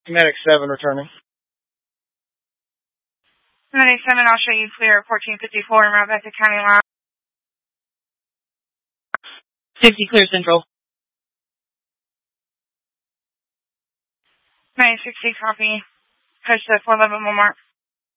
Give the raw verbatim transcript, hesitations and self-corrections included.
Medic seven returning. Medic seven, I'll show you clear fourteen fifty-four and route back to county line. sixty clear central. Medic sixty, copy. Push the four eleven one mark.